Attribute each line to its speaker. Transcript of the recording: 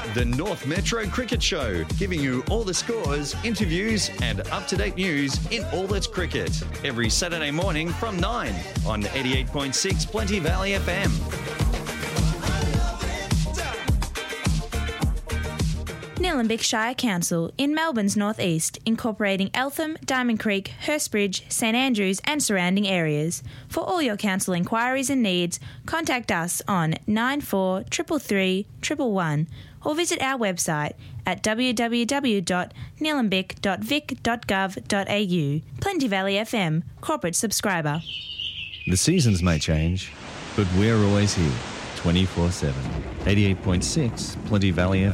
Speaker 1: The North Metro Cricket Show, giving you all the scores, interviews and up-to-date news in all that's cricket. Every Saturday morning from 9 on 88.6 Plenty Valley FM.
Speaker 2: Nillumbik Shire Council in Melbourne's northeast, incorporating Eltham, Diamond Creek, Hurstbridge, St Andrews and surrounding areas. For all your council inquiries and needs, contact us on 9433 111 or visit our website at www.nillumbik.vic.gov.au. Plenty Valley FM, corporate subscriber.
Speaker 3: The seasons may change, but we're always here, 24/7. 88.6 Plenty Valley FM.